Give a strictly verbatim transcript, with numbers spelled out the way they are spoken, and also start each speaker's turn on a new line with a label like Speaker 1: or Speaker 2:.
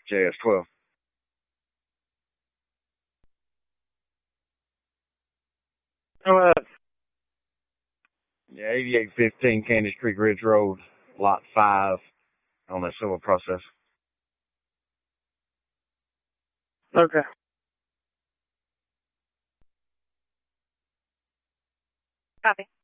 Speaker 1: J S twelve.
Speaker 2: Oh, uh,
Speaker 1: Yeah, eighty-eight fifteen Candice Creek Ridge Road, lot five, on that civil process.
Speaker 2: okay.
Speaker 3: Copy.